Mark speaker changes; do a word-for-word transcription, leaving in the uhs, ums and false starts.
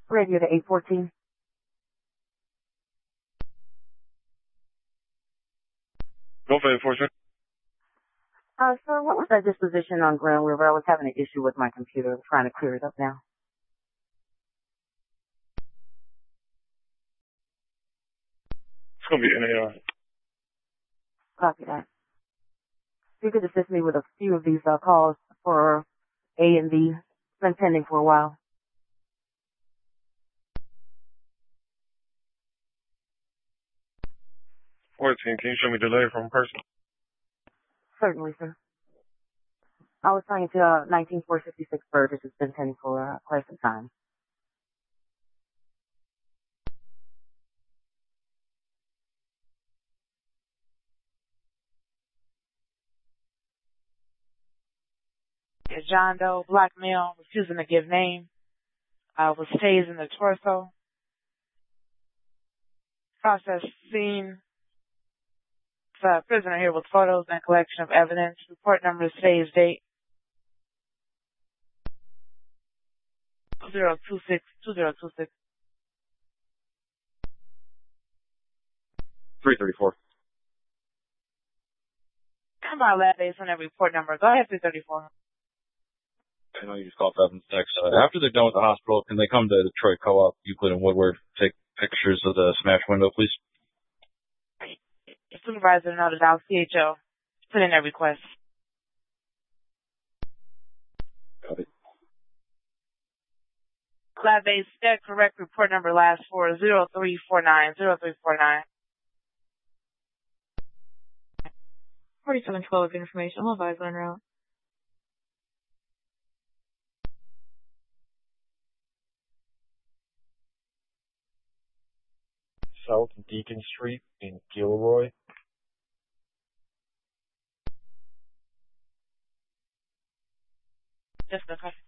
Speaker 1: Radio to eight fourteen.
Speaker 2: Go for eight fourteen.
Speaker 1: Uh, sir, what was that disposition on Grand River? I was having an issue with my computer. I'm trying to clear it up now.
Speaker 2: It's going to be N A R.
Speaker 1: Copy that. If you could assist me with a few of these uh, calls for A and B. It's been pending for a while.
Speaker 2: fourteen, can you show me delay from person?
Speaker 1: Certainly, sir. I was trying to uh, nineteen four fifty-six Burgess. It's been pending for uh, quite some time.
Speaker 3: John Doe, black male, refusing to give name, uh, was tased in the torso. Process scene. Uh, prisoner here with photos and collection of evidence. Report number is today's date. two zero two six, two zero two six.
Speaker 2: three thirty-four.
Speaker 3: Come on, lab based on that report number. Go ahead, three thirty-four.
Speaker 4: I know you just called Evans next. Uh, after they're done with the hospital, can they come to Detroit Co-op, Euclid and Woodward, take pictures of the smashed window, please?
Speaker 3: The supervisor noted out C H O. Put in that request.
Speaker 4: Got it.
Speaker 3: Lab base, that correct report number last for zero three four nine, zero three four nine.
Speaker 5: forty-seven twelve information. I'll advise en route.
Speaker 2: South Deacon Street in Gilroy.
Speaker 3: Just a question.